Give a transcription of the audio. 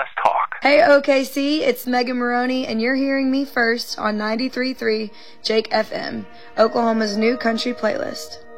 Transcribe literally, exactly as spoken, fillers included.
Let's talk. Hey O K C, it's Megan Maroney, and you're hearing me first on ninety-three point three Jake F M, Oklahoma's new country playlist.